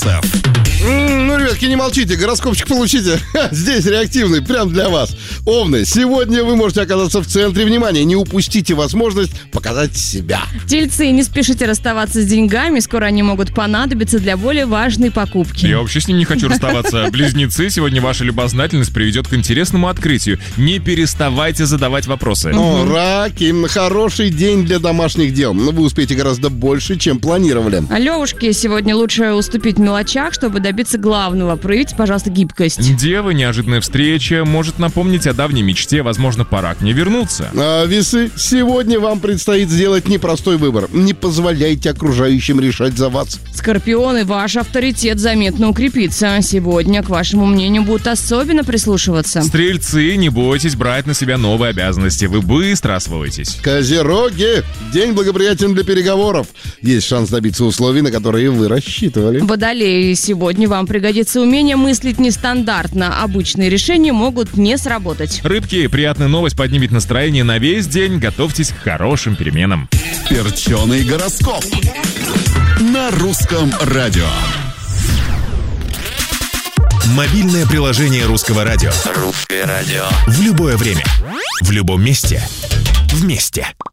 Ну, ребятки, не молчите, гороскопчик получите. Здесь реактивный, прям для вас. Овны, сегодня вы можете оказаться в центре внимания. Не упустите возможность показать себя. Тельцы, не спешите расставаться с деньгами. Скоро они могут понадобиться для более важной покупки. Я вообще с ним не хочу расставаться. Близнецы, сегодня ваша любознательность приведет к интересному открытию. Не переставайте задавать вопросы. Раки, хороший день для домашних дел. Но вы успеете гораздо больше, чем планировали. Левушки, сегодня лучше уступить в мелочах, чтобы добиться главного. Проявите, пожалуйста, гибкость. Девы, неожиданная встреча может напомнить о давней мечте. Возможно, пора к ней вернуться. Весы, сегодня вам предстоит сделать непростой выбор. Не позволяйте окружающим решать за вас. Скорпионы, ваш авторитет заметно укрепится. Сегодня к вашему мнению будут особенно прислушиваться. Стрельцы, не бойтесь брать на себя новые обязанности. Вы быстро освоитесь. Козероги, день благоприятен для переговоров. Есть шанс добиться условий, на которые вы рассчитывали. Водолеи, сегодня вам пригодится умение мыслить нестандартно. Обычные решения могут не сработать. Рыбки, приятная новость поднимет настроение на весь день. Готовьтесь к хорошим переменам. Перченый гороскоп на Русском радио. Мобильное приложение Русского радио. Русское радио. В любое время, в любом месте, вместе.